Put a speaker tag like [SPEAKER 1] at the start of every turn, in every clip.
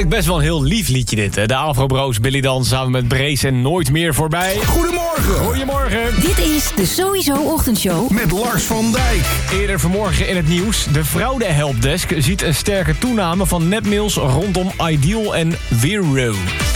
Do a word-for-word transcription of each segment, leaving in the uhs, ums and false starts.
[SPEAKER 1] Eigenlijk best wel een heel lief liedje dit. Hè? De Afro Bros, Billy Dan samen met Brace en Nooit meer voorbij.
[SPEAKER 2] Goedemorgen.
[SPEAKER 1] Goedemorgen.
[SPEAKER 3] Dit is de Sowieso Ochtendshow
[SPEAKER 2] Met Lars van Dijk.
[SPEAKER 1] Eerder vanmorgen in het nieuws. De fraude helpdesk ziet een sterke toename van nepmails rondom Ideal en Wero.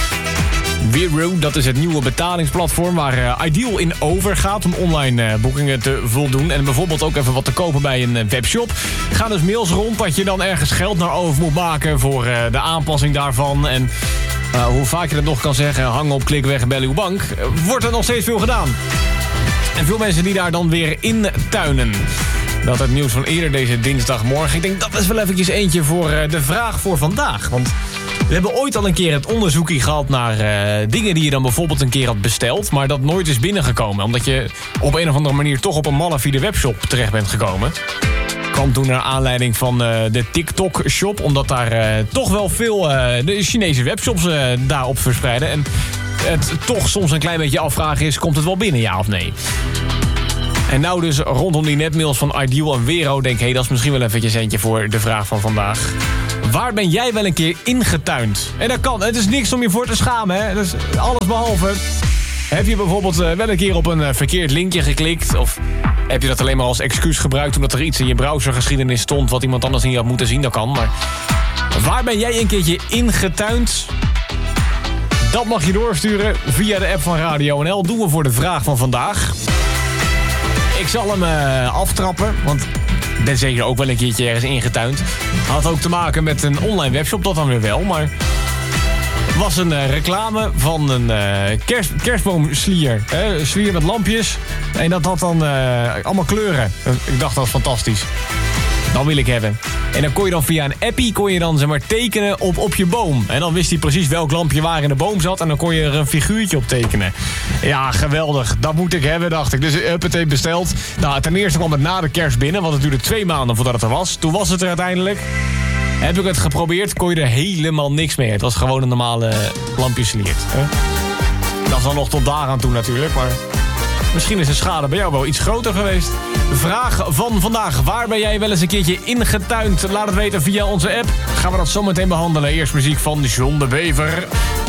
[SPEAKER 1] Wero, dat is het nieuwe betalingsplatform waar uh, Ideal in overgaat om online uh, boekingen te voldoen. En bijvoorbeeld ook even wat te kopen bij een uh, webshop. Gaan dus mails rond dat je dan ergens geld naar over moet maken voor uh, de aanpassing daarvan. En uh, hoe vaak je dat nog kan zeggen, hang op, klik weg en bel uw bank, uh, wordt er nog steeds veel gedaan. En veel mensen die daar dan weer in tuinen. Dat het nieuws van eerder deze dinsdagmorgen. Ik denk dat is wel eventjes eentje voor uh, de vraag voor vandaag. Want we hebben ooit al een keer het onderzoekje gehad naar uh, dingen die je dan bijvoorbeeld een keer had besteld, maar dat nooit is binnengekomen. Omdat je op een of andere manier toch op een malafide webshop terecht bent gekomen. Kwam toen naar aanleiding van uh, de TikTok-shop, omdat daar uh, toch wel veel uh, de Chinese webshops uh, daarop verspreiden. En het toch soms een klein beetje afvragen is, komt het wel binnen, ja of nee? En nou dus rondom die netmails van Ideal en Wero denk ik, hey, dat is misschien wel eventjes eentje voor de vraag van vandaag. Waar ben jij wel een keer ingetuind? En dat kan, het is niks om je voor te schamen, hè? Dat is alles behalve. Heb je bijvoorbeeld uh, wel een keer op een uh, verkeerd linkje geklikt? Of heb je dat alleen maar als excuus gebruikt omdat er iets in je browsergeschiedenis stond wat iemand anders niet had moeten zien? Dat kan, maar waar ben jij een keertje ingetuind? Dat mag je doorsturen via de app van Radio N L. Doen we voor de vraag van vandaag. Ik zal hem uh, aftrappen, want ik ben zeker ook wel een keertje ergens ingetuind. Had ook te maken met een online webshop, dat dan weer wel, maar was een uh, reclame van een uh, kerst, kerstboomslier. Hè? Slier met lampjes. En dat had dan uh, allemaal kleuren. Ik dacht, dat was fantastisch. Dat wil ik hebben. En dan kon je dan via een appie kon je dan, zeg maar, tekenen op, op je boom. En dan wist hij precies welk lampje waar in de boom zat. En dan kon je er een figuurtje op tekenen. Ja, geweldig. Dat moet ik hebben, dacht ik. Dus huppatee besteld. Nou, ten eerste kwam het na de kerst binnen. Want het duurde twee maanden voordat het er was. Toen was het er uiteindelijk. Heb ik het geprobeerd, kon je er helemaal niks mee. Het was gewoon een normale lampjesliert. Dat is dan nog tot daar aan toe natuurlijk, maar misschien is de schade bij jou wel iets groter geweest. Vraag van vandaag. Waar ben jij wel eens een keertje ingetuind? Laat het weten via onze app. Gaan we dat zo meteen behandelen. Eerst muziek van John de Bever.